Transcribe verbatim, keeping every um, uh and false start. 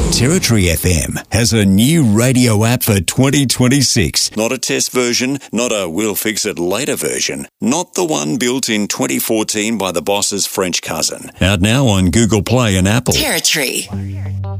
Territory F M has a new radio app for twenty twenty-six. Not a test version, not a we'll fix it later version, not the one built in twenty fourteen by the boss's French cousin. Out now on Google Play and Apple. Territory.